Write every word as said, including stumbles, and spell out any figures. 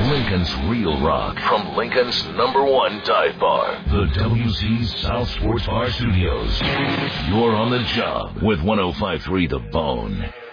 Lincoln's Real Rock from Lincoln's number one dive bar, the W C's South Sports Bar Studios. You're on the job with one oh five point three The Bone.